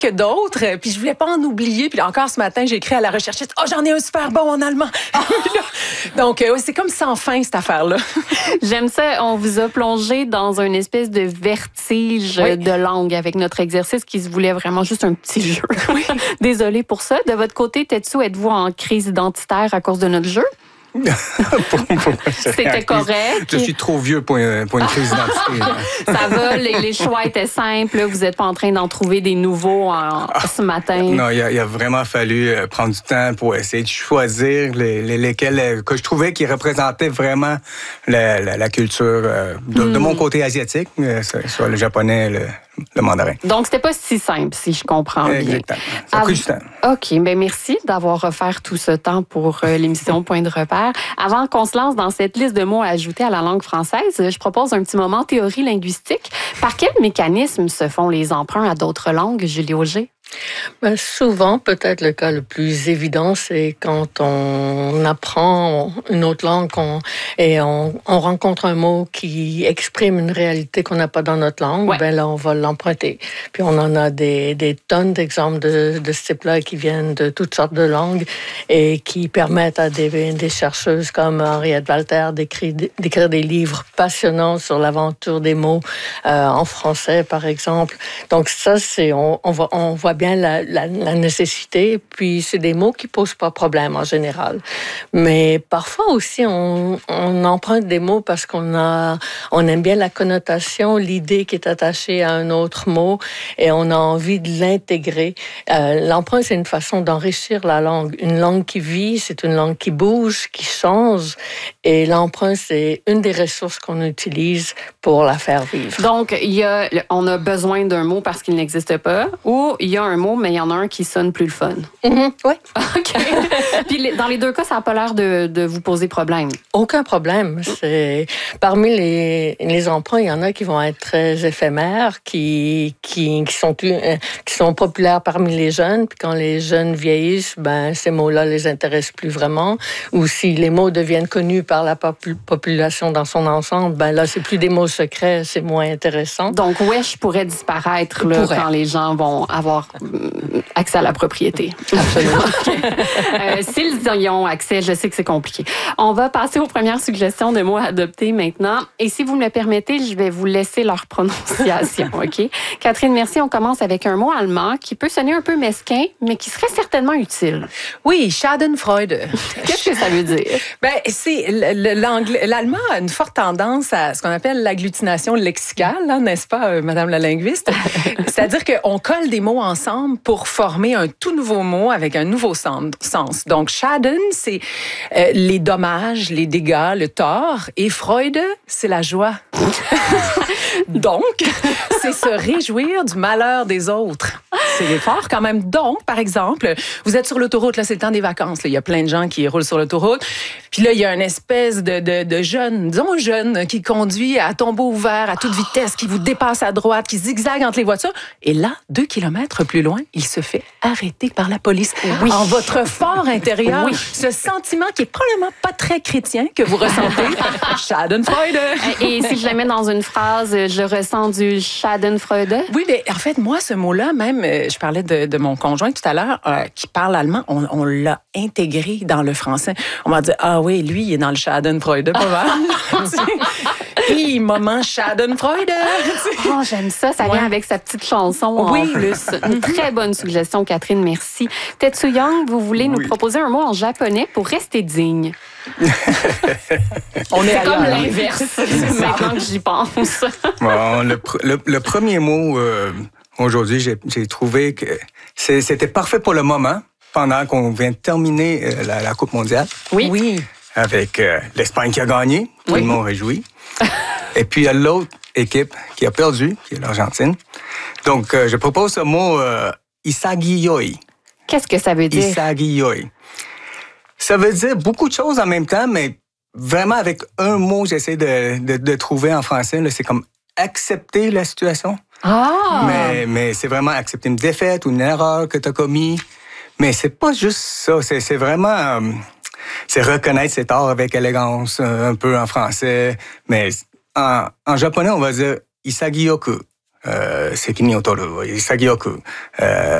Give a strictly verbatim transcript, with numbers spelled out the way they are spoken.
que d'autres. Puis je voulais pas en oublier. Puis encore ce matin, j'ai écrit à la recherchiste, oh, j'en ai un super bon en allemand. Donc, euh, c'est comme sans fin, cette affaire-là. J'aime ça. On vous a plongé dans une espèce de vertige oui. de langue avec notre exercice qui se voulait vraiment juste un petit jeu. Oui. Désolée pour ça. De votre côté, Tetsu, êtes-vous en crise identitaire à cause de notre jeu? pour, pour C'était correct. Je suis trop vieux pour une, pour une crise d'identité. Ça va, les, les choix étaient simples. Vous n'êtes pas en train d'en trouver des nouveaux en, ah, ce matin. Non, il a, a vraiment fallu prendre du temps pour essayer de choisir les, les, lesquels que je trouvais qui représentaient vraiment la, la, la culture de, mm. de mon côté asiatique, soit le japonais, le, le mandarin. Donc, c'était pas si simple, si je comprends bien. Exactement. Ça a pris du temps. OK. Bien, merci d'avoir offert tout ce temps pour euh, l'émission Point de repère. Avant qu'on se lance dans cette liste de mots à ajouter à la langue française, je propose un petit moment théorie linguistique. Par quel mécanisme se font les emprunts à d'autres langues, Julie Auger? Ben, souvent, peut-être le cas le plus évident, c'est quand on apprend une autre langue on, et on, on rencontre un mot qui exprime une réalité qu'on n'a pas dans notre langue, ouais. ben là, on va l'emprunter. Puis on en a des, des tonnes d'exemples de, de ce type-là qui viennent de toutes sortes de langues et qui permettent à des, des chercheuses comme Henriette Walter d'écrire, d'écrire des livres passionnants sur l'aventure des mots euh, en français, par exemple. Donc ça, c'est on, on, va, on voit bien La, la, la nécessité, puis c'est des mots qui posent pas problème en général. Mais parfois aussi, on, on emprunte des mots parce qu'on a, on aime bien la connotation, l'idée qui est attachée à un autre mot, et on a envie de l'intégrer. Euh, l'emprunt, c'est une façon d'enrichir la langue. Une langue qui vit, c'est une langue qui bouge, qui change, et l'emprunt, c'est une des ressources qu'on utilise pour la faire vivre. Donc, il y a, on a besoin d'un mot parce qu'il n'existe pas, ou il y a un mot, mais il y en a un qui sonne plus le fun. Mm-hmm, oui. OK. Puis dans les deux cas, ça n'a pas l'air de, de vous poser problème. Aucun problème. C'est... Parmi les, les emprunts, il y en a qui vont être très éphémères, qui, qui, qui, sont, plus, qui sont populaires parmi les jeunes. Puis quand les jeunes vieillissent, ben, ces mots-là les intéressent plus vraiment. Ou si les mots deviennent connus par la pop- population dans son ensemble, ben là, c'est plus des mots secrets, c'est moins intéressant. Donc, wesh pourrait disparaître là, pourrait. Quand les gens vont avoir accès à la propriété. Absolument. Okay. euh, s'ils y ont accès, je sais que c'est compliqué. On va passer aux premières suggestions de mots à adopter maintenant. Et si vous me le permettez, je vais vous laisser leur prononciation. OK? Catherine, merci. On commence avec un mot allemand qui peut sonner un peu mesquin, mais qui serait certainement utile. Oui, Schadenfreude. Qu'est-ce que ça veut dire? Ben, c'est l'anglais, l'allemand a une forte tendance à ce qu'on appelle l'agglutination lexicale, hein, n'est-ce pas, euh, Madame la linguiste? C'est-à-dire qu'on colle des mots ensemble pour former un tout nouveau mot avec un nouveau sens. Donc, Schaden, c'est euh, les dommages, les dégâts, le tort. Et Freude, c'est la joie. Donc, c'est se réjouir du malheur des autres. C'est fort quand même. Donc, par exemple, vous êtes sur l'autoroute, là, c'est le temps des vacances. Là. Il y a plein de gens qui roulent sur l'autoroute. Puis là, il y a une espèce de, de, de jeune, disons un jeune, qui conduit à tombeau ouvert, à toute vitesse, qui vous dépasse à droite, qui zigzague entre les voitures. Et là, deux kilomètres plus loin, il se fait arrêter par la police. Oui. En votre fort intérieur, oui. Ce sentiment qui est probablement pas très chrétien que vous ressentez, Schadenfreude. Et si je le mets dans une phrase, je ressens du Schadenfreude? Oui, mais en fait, moi, ce mot-là, même, je parlais de, de mon conjoint tout à l'heure, euh, qui parle allemand, on, on l'a intégré dans le français. On m'a dit, ah oui, lui, il est dans le Schadenfreude, pas mal. Hi, moment Schadenfreude. Oh, j'aime ça. Ça vient ouais. avec sa petite chanson oui. en plus. Une très bonne suggestion, Catherine. Merci. Tetsu Young, vous voulez oui. nous proposer un mot en japonais pour rester digne? On est C'est comme là, l'inverse, maintenant que j'y pense. Bon, le, le, le premier mot, euh, aujourd'hui, j'ai, j'ai trouvé que c'est, c'était parfait pour le moment, pendant qu'on vient de terminer euh, la, la Coupe mondiale. Oui. oui. Avec euh, l'Espagne qui a gagné, tout oui. le monde réjoui. Et puis, il y a l'autre équipe qui a perdu, qui est l'Argentine. Donc, euh, je propose ce mot euh, Isagiyoi. Qu'est-ce que ça veut dire? Isagiyoi. Ça veut dire beaucoup de choses en même temps, mais vraiment avec un mot, j'essaie de, de, de trouver en français. Là, c'est comme accepter la situation. Ah! Mais, mais c'est vraiment accepter une défaite ou une erreur que tu as commise. Mais c'est pas juste ça. C'est, c'est vraiment... Euh, c'est reconnaître ses torts avec élégance, un peu en français. Mais en, en japonais, on va dire Isagiyoku. 責任を取る、潔く、